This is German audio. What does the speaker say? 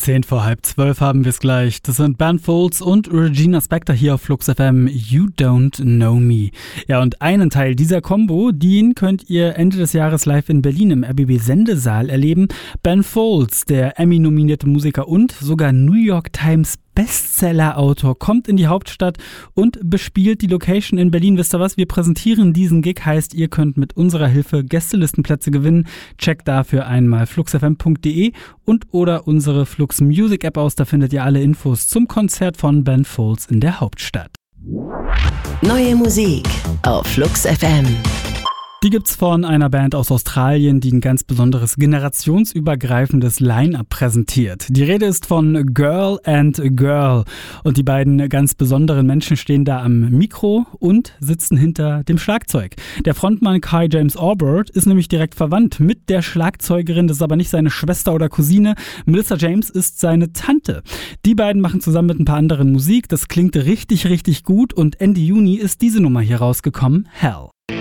10 vor halb 12 haben wir es gleich. Das sind Ben Folds und Regina Spektor hier auf Flux FM. You Don't Know Me. Ja, und einen Teil dieser Combo, den könnt ihr Ende des Jahres live in Berlin im RBB-Sendesaal erleben. Ben Folds, der Emmy-nominierte Musiker und sogar New York Times Bestseller-Autor, kommt in die Hauptstadt und bespielt die Location in Berlin. Wisst ihr was? Wir präsentieren diesen Gig, heißt, ihr könnt mit unserer Hilfe Gästelistenplätze gewinnen. Checkt dafür einmal fluxfm.de und oder unsere Flux Music App aus. Da findet ihr alle Infos zum Konzert von Ben Folds in der Hauptstadt. Neue Musik auf Flux FM. Die gibt's von einer Band aus Australien, die ein ganz besonderes generationsübergreifendes Line-Up präsentiert. Die Rede ist von Girl and Girl. Und die beiden ganz besonderen Menschen stehen da am Mikro und sitzen hinter dem Schlagzeug. Der Frontmann Kai James Orbert ist nämlich direkt verwandt mit der Schlagzeugerin. Das ist aber nicht seine Schwester oder Cousine. Melissa James ist seine Tante. Die beiden machen zusammen mit ein paar anderen Musik. Das klingt richtig, richtig gut. Und Ende Juni ist diese Nummer hier rausgekommen, Hell.